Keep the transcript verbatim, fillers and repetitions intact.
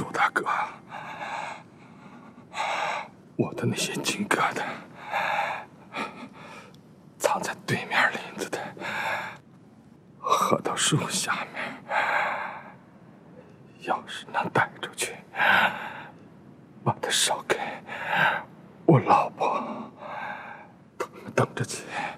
朱大哥，我的那些金疙瘩藏在对面林子的核桃树下面，要是能带出去，把它烧给我老婆，他们等着去。